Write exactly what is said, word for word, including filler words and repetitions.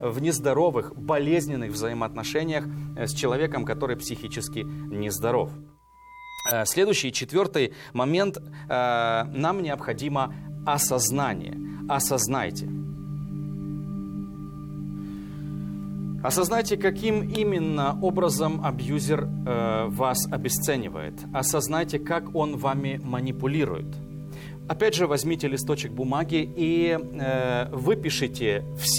в нездоровых, болезненных взаимоотношениях с человеком, который психически нездоров. Следующий, четвертый момент. Нам необходимо осознание. Осознайте. Осознайте, каким именно образом абьюзер э, вас обесценивает. Осознайте, как он вами манипулирует. Опять же, возьмите листочек бумаги и э, выпишите все